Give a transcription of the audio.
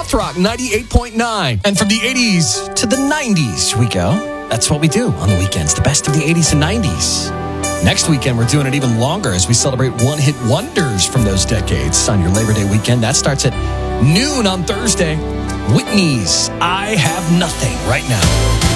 Soft Rock 98.9. And from the 80s to the 90s we go. That's what we do on the weekends, the best of the 80s and 90s. Next weekend, we're doing it even longer as we celebrate one-hit wonders from those decades on your Labor Day weekend. That starts at noon on Thursday. Whitney's I Have Nothing right now.